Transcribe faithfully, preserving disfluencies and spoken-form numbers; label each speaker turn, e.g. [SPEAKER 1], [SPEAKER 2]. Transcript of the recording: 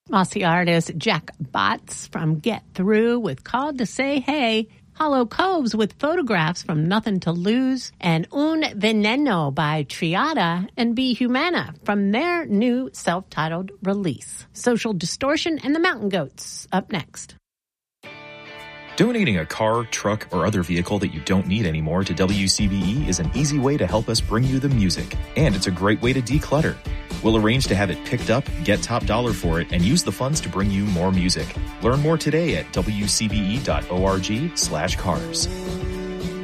[SPEAKER 1] Aussie artist Jack Botts from Get Through with Called to Say Hey. Hollow Coves with photographs from Nothing to Lose. And Un Veneno by Triada and Be Humana from their new self-titled release. Social Distortion and the Mountain Goats up next.
[SPEAKER 2] Donating a car, truck, or other vehicle that you don't need anymore to W C B E is an easy way to help us bring you the music. And it's a great way to declutter. We'll arrange to have it picked up, get top dollar for it, and use the funds to bring you more music. Learn more today at W C B E dot org slash cars.